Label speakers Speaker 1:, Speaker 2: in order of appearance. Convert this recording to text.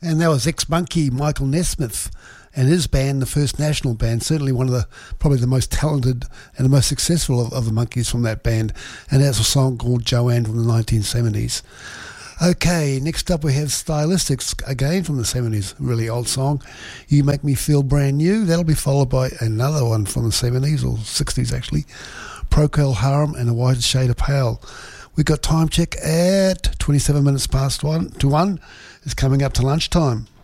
Speaker 1: And that was ex-Monkey Michael Nesmith and his band, the First National Band, certainly one of the, probably the most talented and the most successful of the Monkeys from that band. And that's a song called Joanne from the 1970s. Okay, next up we have Stylistics, again from the 70s, really old song, You Make Me Feel Brand New. That'll be followed by another one from the 70s, or 60s actually, Procol Harum and A White Shade of Pale. We've got time check at 27 minutes past 1 to 1. It's coming up to lunchtime.